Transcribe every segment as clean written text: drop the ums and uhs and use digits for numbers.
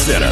Center.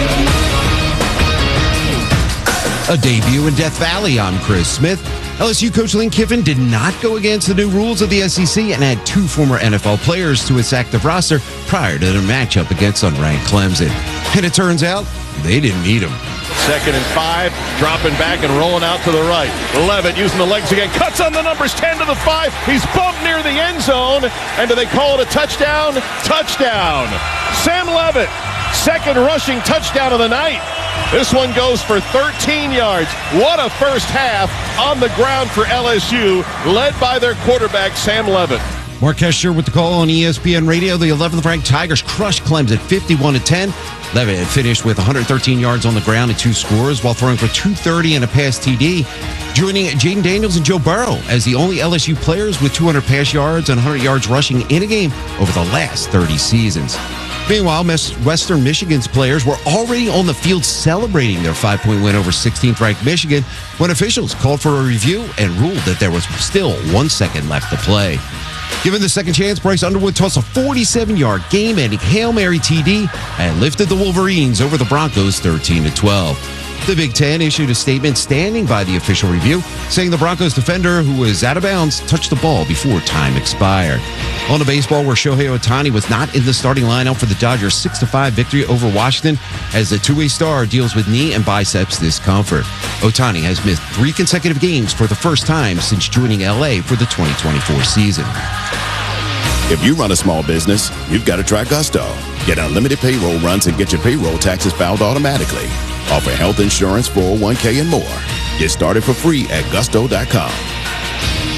A debut in Death Valley. I'm Chris Smith. LSU coach Lane Kiffin did not go against the new rules of the SEC and add 2 former NFL players to its active roster prior to their matchup against unranked Clemson. And it turns out they didn't need him. 2nd and 5, dropping back and rolling out to the right. Levitt using the legs again, cuts on the numbers, 10 to the 5. He's bumped near the end zone. And do they call it a touchdown? Touchdown. Sam Levitt, 2nd rushing touchdown of the night. This one goes for 13 yards. What a first half on the ground for LSU, led by their quarterback, Sam Levitt. Mark Kesher with the call on ESPN Radio. The 11th-ranked Tigers crushed Clemson 51-10. Levitt finished with 113 yards on the ground and 2 scores while throwing for 230 and a pass TD, joining Jaden Daniels and Joe Burrow as the only LSU players with 200 pass yards and 100 yards rushing in a game over the last 30 seasons. Meanwhile, Western Michigan's players were already on the field celebrating their 5-point win over 16th-ranked Michigan when officials called for a review and ruled that there was still 1 second left to play. Given the second chance, Bryce Underwood tossed a 47-yard game-ending Hail Mary TD and lifted the Wolverines over the Broncos 13-12. The Big Ten issued a statement standing by the official review, saying the Broncos defender, who was out of bounds, touched the ball before time expired. On to baseball, where Shohei Ohtani was not in the starting lineup for the Dodgers' 6-5 victory over Washington as the two-way star deals with knee and biceps discomfort. Ohtani has missed 3 consecutive games for the first time since joining LA for the 2024 season. If you run a small business, you've got to try Gusto. Get unlimited payroll runs and get your payroll taxes filed automatically. Offer health insurance, 401k, and more. Get started for free at gusto.com.